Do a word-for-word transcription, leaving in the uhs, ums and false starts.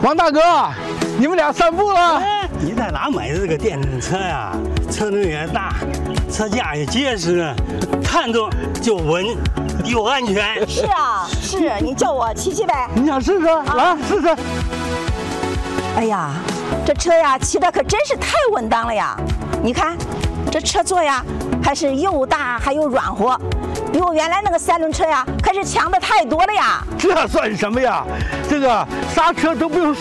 王大哥，你们俩散步了？ 哎，你在哪买的这个电动车呀？车轮也大，车架也结实，看着就稳又安全。 是啊，是你叫我骑骑呗。 你想试试？ 啊、 来试试。 哎呀，这车呀骑的可真是太稳当了呀！你看，这车座呀还是又大还又软和，比我原来那个三轮车呀可是强的太多了呀。 这算什么呀？这个刹车都不用